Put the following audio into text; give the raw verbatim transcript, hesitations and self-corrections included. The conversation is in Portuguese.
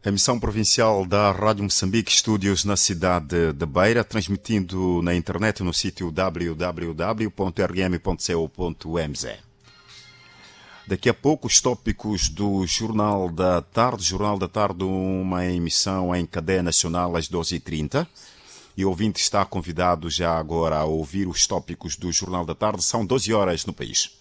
Emissão provincial da Rádio Moçambique, estúdios na cidade de Beira, transmitindo na internet no sítio w w w ponto r m ponto co ponto m z. Daqui a pouco os tópicos do Jornal da Tarde. Jornal da Tarde, uma emissão em cadeia nacional às doze e trinta. E o ouvinte está convidado já agora a ouvir os tópicos do Jornal da Tarde. São doze horas no país.